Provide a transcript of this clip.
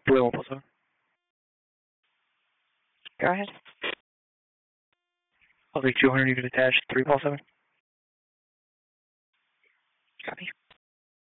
Blue 147. Go ahead. I'll be 200, you can attach 347. Copy.